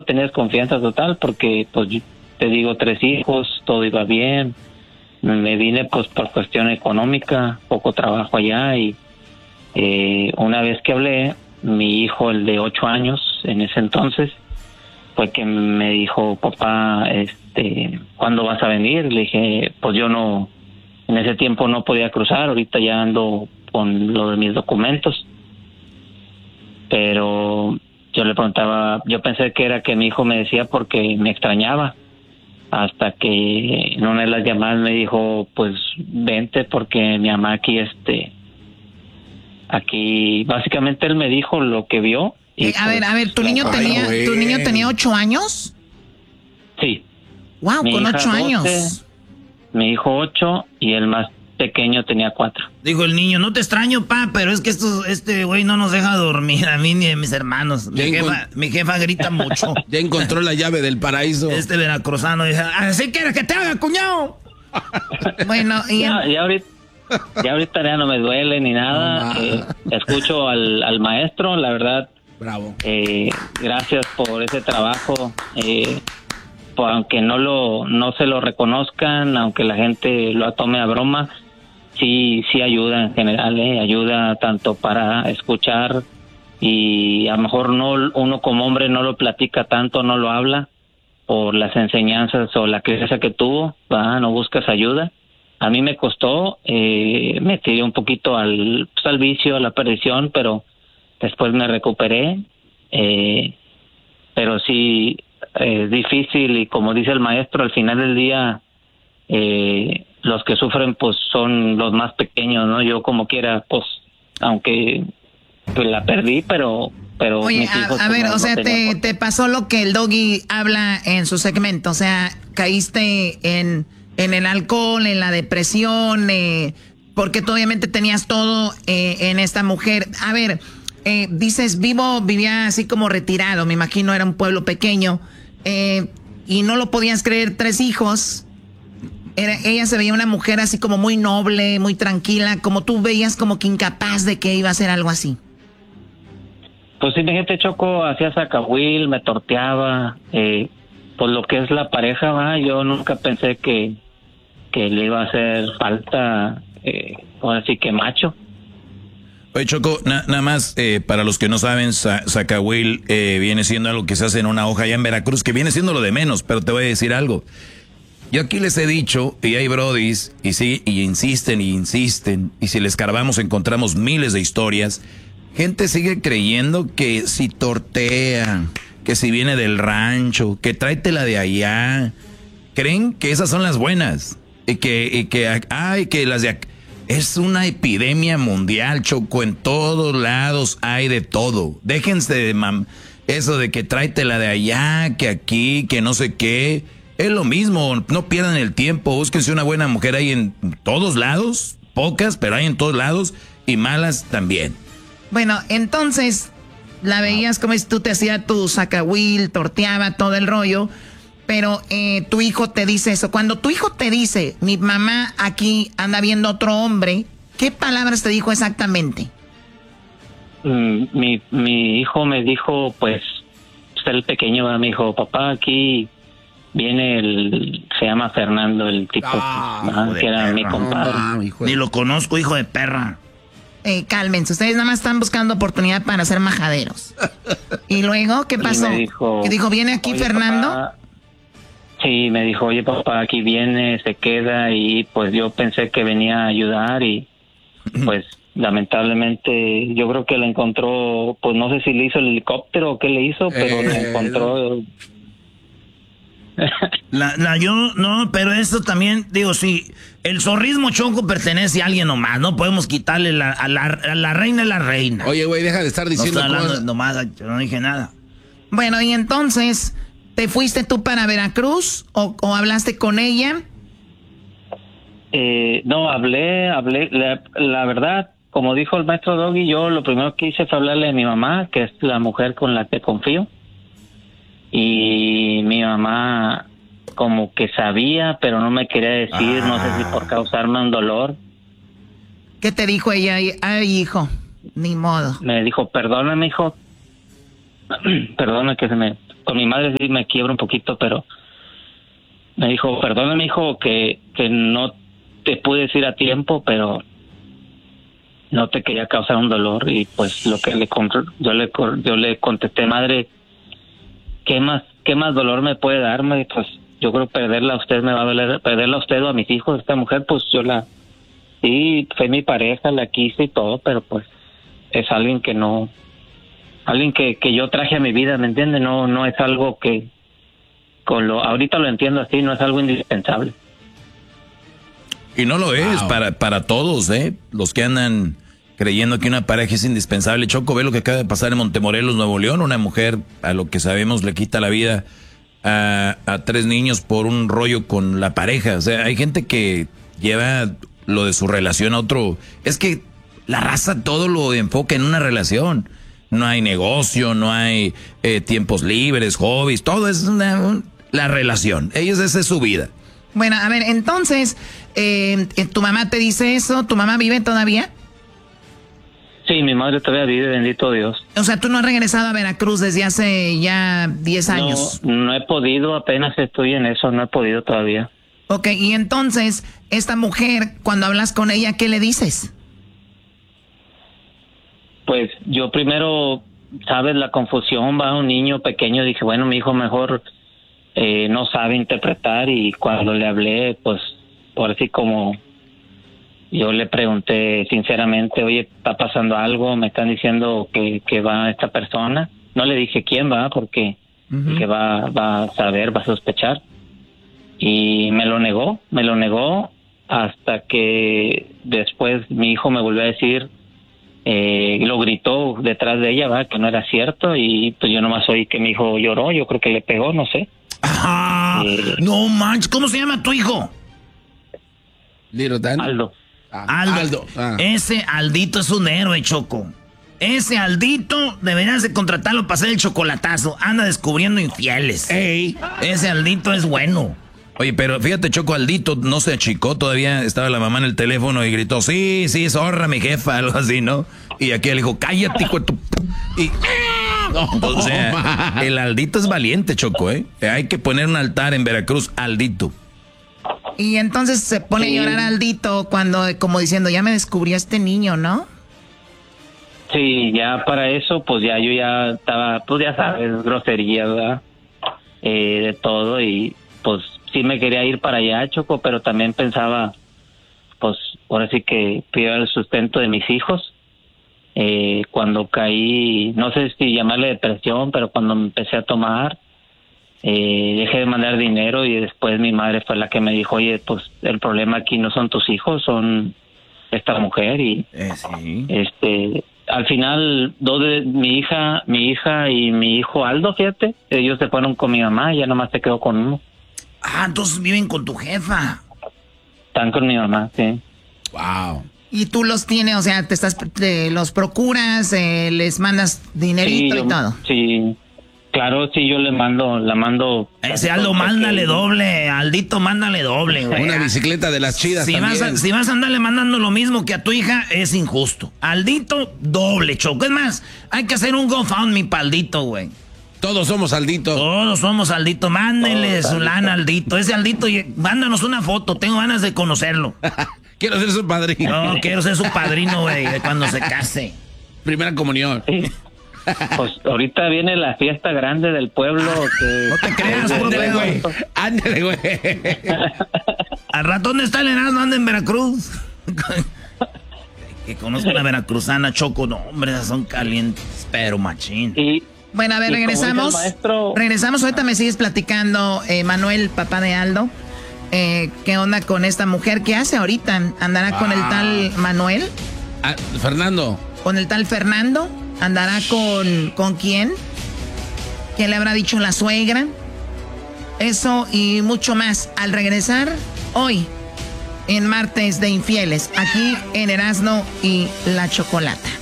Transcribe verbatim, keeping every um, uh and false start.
tenía desconfianza total porque, pues, te digo, tres hijos, todo iba bien. Me vine, pues, por cuestión económica, poco trabajo allá y eh, una vez que hablé, mi hijo, el de ocho años, en ese entonces, fue que me dijo, papá, este, ¿cuándo vas a venir? Le dije, pues yo no, en ese tiempo no podía cruzar, ahorita ya ando con lo de mis documentos. Pero yo le preguntaba, yo pensé que era que mi hijo me decía porque me extrañaba, hasta que en una de las llamadas me dijo, pues vente porque mi mamá aquí, este, aquí, básicamente él me dijo lo que vio. Y eh, a pues, ver, a ver, ¿tu niño ay, tenía, güey. tu niño tenía ocho años? Sí. Wow, Mi con hija ocho doce, años. Mi hijo ocho y el más pequeño tenía cuatro. Dijo el niño, no te extraño, pa, pero es que esto, este güey no nos deja dormir a mí ni a mis hermanos. Mi Ya jefa, encont- mi jefa grita mucho. Ya encontró la llave del paraíso. Este veracruzano dice, así quieres que te haga, cuñado. Bueno, y Ya, ya ahorita, ya ahorita ya no me duele ni nada. No, eh, escucho al, al maestro, la verdad. Bravo. Eh, gracias por ese trabajo. Eh, por, aunque no lo, no se lo reconozcan, aunque la gente lo tome a broma, sí, sí ayuda en general. Eh, ayuda tanto para escuchar y a lo mejor no, uno como hombre no lo platica tanto, no lo habla por las enseñanzas o la crianza que tuvo, ¿va? No buscas ayuda. A mí me costó, eh, me tiré un poquito al, pues, al vicio, a la perdición, pero después me recuperé, eh, pero sí es eh, difícil y como dice el maestro, al final del día eh, los que sufren pues son los más pequeños, ¿no? Yo como quiera, pues, aunque pues, la perdí, pero... pero oye, mis hijos, a, a pues, ver, no- o no sea, tenían te, por qué. te pasó lo que el Doggy habla en su segmento, o sea, caíste en, en el alcohol, en la depresión, eh, porque tú obviamente tenías todo eh, en esta mujer. A ver, eh, dices, vivo, vivía así como retirado, me imagino era un pueblo pequeño, eh, y no lo podías creer, tres hijos. Era, ella se veía una mujer así como muy noble, muy tranquila, como tú veías como que incapaz de que iba a hacer algo así. Pues sí, mi gente Choco hacía sacahuil, me torteaba, eh, pues lo que es la pareja, va, yo nunca pensé que, que le iba a hacer falta, eh, ahora sí que macho. Oye, Choco, na- nada más, eh, para los que no saben, sa- zacahuil eh, viene siendo algo que se hace en una hoja allá en Veracruz, que viene siendo lo de menos, pero te voy a decir algo. Yo aquí les he dicho, y hay brodis, y sí, y insisten y insisten, y si les escarbamos encontramos miles de historias. Gente sigue creyendo que si tortea, que si viene del rancho, que tráetela de allá. Creen que esas son las buenas. Y que, y que, ay, que las de acá. Es una epidemia mundial, Choco. En todos lados hay de todo. Déjense de mam eso de que tráetela de allá, que aquí, que no sé qué. Es lo mismo, no pierdan el tiempo. Búsquense una buena mujer, hay en todos lados. Pocas, pero hay en todos lados. Y malas también. Bueno, entonces la veías como si tú te hacías tu sacahuil, torteaba todo el rollo, pero eh, tu hijo te dice eso. Cuando tu hijo te dice, mi mamá aquí anda viendo otro hombre, ¿qué palabras te dijo exactamente? Mm, mi, mi hijo me dijo, pues, pues el pequeño, ¿verdad? Me dijo, papá, aquí viene el, se llama Fernando, el tipo, Ah, ¿verdad? hijo de Que era mi perra. compadre. Ah, hijo de- Ni lo conozco, hijo de perra. Eh, cálmense, ustedes nada más están buscando oportunidad para ser majaderos. Y luego, ¿qué Y pasó? me dijo, ¿Qué dijo, viene aquí "Oye, Fernando? papá". Sí, me dijo, oye, papá, aquí viene, se queda, y pues yo pensé que venía a ayudar y pues lamentablemente yo creo que le encontró, pues no sé si le hizo el helicóptero o qué le hizo, pero Eh, le encontró... La, la, yo, no, pero eso también, digo, sí, el zorrismo, Choco, pertenece a alguien nomás, no podemos quitarle la, a, la, a la reina es la reina. Oye, güey, deja de estar no diciendo estoy hablando cosas. nomás, yo no dije nada. Bueno, y entonces, ¿te fuiste tú para Veracruz o, o hablaste con ella? Eh, no, hablé, hablé, la, la verdad, como dijo el maestro Doggy, yo lo primero que hice fue hablarle a mi mamá, que es la mujer con la que confío, y mi mamá como que sabía, pero no me quería decir, no sé si por causarme un dolor. ¿Qué te dijo ella? Ay, hijo, ni modo. Me dijo, perdóname, hijo, perdona que se me con mi madre sí me quiebro un poquito, pero me dijo, perdóname, hijo, que, que no te pude decir a tiempo, pero no te quería causar un dolor. Y pues lo que le yo le yo le contesté, madre, ¿qué más qué más dolor me puede darme? Pues yo creo perderla a usted me va a doler, perderla a usted o a mis hijos. Esta mujer, pues yo la, sí, fue mi pareja, la quise y todo, pero pues es alguien que no, alguien que, que yo traje a mi vida, ¿me entiende? No, no es algo que, con lo, ahorita lo entiendo así, no es algo indispensable. Y no lo es wow. para, para todos, ¿eh? Los que andan creyendo que una pareja es indispensable. Choco, ve lo que acaba de pasar en Montemorelos, Nuevo León. Una mujer, a lo que sabemos, le quita la vida a, a tres niños por un rollo con la pareja. O sea, hay gente que lleva lo de su relación a otro. Es que la raza todo lo enfoca en una relación. No hay negocio, no hay eh, tiempos libres, hobbies, todo es una, la relación. Ellos, esa es su vida. Bueno, a ver, entonces, eh, ¿tu mamá te dice eso? ¿Tu mamá vive todavía? Sí, mi madre todavía vive, bendito Dios. O sea, ¿tú no has regresado a Veracruz desde hace ya diez años? No, no he podido, apenas estoy en eso, no he podido todavía. Ok, y entonces, esta mujer, cuando hablas con ella, ¿qué le dices? Pues yo primero, sabes, la confusión, va, un niño pequeño, dije, bueno, mi hijo mejor eh, no sabe interpretar, y cuando le hablé, pues, por así como yo le pregunté sinceramente, oye, ¿está pasando algo? Me están diciendo que, que va esta persona. No le dije quién va, porque uh-huh. que va, va a saber, va a sospechar. Y me lo negó, me lo negó hasta que después mi hijo me volvió a decir, eh, lo gritó detrás de ella, va, que no era cierto, y pues yo nomás oí que mi hijo lloró, yo creo que le pegó, no sé. Ah, eh, no manches, ¿cómo se llama tu hijo? Little Dan. Aldo. Ah, Aldo. Aldo. Ah. Ese Aldito es un héroe, Choco. Ese Aldito deberías de contratarlo para hacer el chocolatazo. Anda descubriendo infieles. Ey. Ese Aldito es bueno. Oye, pero fíjate, Choco, Aldito no se achicó, todavía estaba la mamá en el teléfono y gritó, sí, sí, zorra, mi jefa, algo así, ¿no? Y aquí le dijo, cállate, hijo de tu... Y... O sea, el Aldito es valiente, Choco, ¿eh? Hay que poner un altar en Veracruz, Aldito. Y entonces se pone sí. a llorar Aldito cuando, como diciendo, ya me descubrió este niño, ¿no? Sí, ya para eso, pues ya yo ya estaba, pues ya sabes, grosería, ¿verdad? Eh, de todo, y pues sí me quería ir para allá, Choco, pero también pensaba, pues ahora sí que pido el sustento de mis hijos. Eh, cuando caí, no sé si llamarle depresión, pero cuando me empecé a tomar, eh, dejé de mandar dinero, y después mi madre fue la que me dijo, oye, pues el problema aquí no son tus hijos, son esta mujer. Y eh, sí. este al final dos de mi hija mi hija y mi hijo Aldo, fíjate, ellos se fueron con mi mamá, y ya nomás se quedó con uno. Ah, entonces viven con tu jefa. Están con mi mamá, sí. Wow. Y tú los tienes, o sea, te estás te los procuras, eh, les mandas dinerito sí, yo, y todo. Sí, claro, sí, yo le mando, la mando. Ese Aldo, mándale doble, Aldito, mándale doble, güey. Una bicicleta de las chidas si también. Vas a, si vas a andarle mandando lo mismo que a tu hija, es injusto. Aldito, doble, Choco. Es más, hay que hacer un GoFundMe para Aldito, güey. Todos somos Aldito. Todos somos Aldito. Mándenle su lana, Aldito. Ese Aldito, mándanos una foto. Tengo ganas de conocerlo. Quiero ser su padrino. No, quiero ser su padrino, güey, cuando se case. Primera comunión. Sí. Pues ahorita viene la fiesta grande del pueblo. Que... No te creas, ándale, güey. Ándale, güey. Al rato, ¿dónde está el Erasmo? Anda en Veracruz. Que conozco una veracruzana, Choco. No, hombre, esas son calientes, pero machín. Y... Bueno, a ver, regresamos. Maestro... Regresamos, ahorita me sigues platicando, eh, Manuel, papá de Aldo. Eh, ¿Qué onda con esta mujer? ¿Qué hace ahorita? ¿Andará ah. con el tal Manuel? Ah, Fernando. ¿Con el tal Fernando? ¿Andará con, con quién? ¿Qué le habrá dicho la suegra? Eso y mucho más al regresar hoy en Martes de Infieles, aquí en Erasmo y la Chocolata.